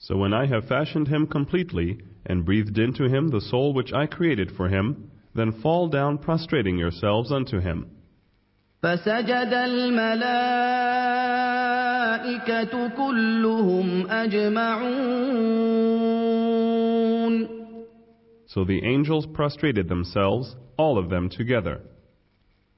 So when I have fashioned him completely, and breathed into him the soul which I created for him, then fall down prostrating yourselves unto him. فسجد الملائكة كلهم أجمعون. So the angels prostrated themselves, all of them together.